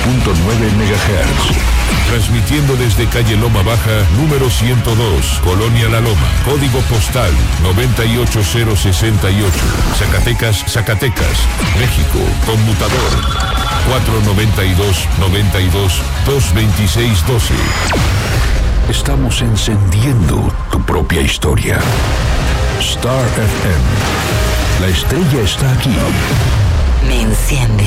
MHz. Transmitiendo desde calle Loma Baja, número 102, Colonia La Loma, código postal 98068, Zacatecas, Zacatecas, México, conmutador 492-92-226-12. Estamos encendiendo tu propia historia. Star FM. La estrella está aquí. Me enciende.